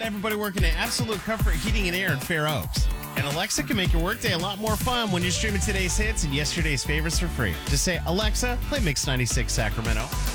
Everybody working at Absolute Comfort Heating and Air in Fair Oaks. And Alexa can make your workday a lot more fun when you're streaming today's hits and yesterday's favorites for free. Just say, Alexa, play Mix 96 Sacramento.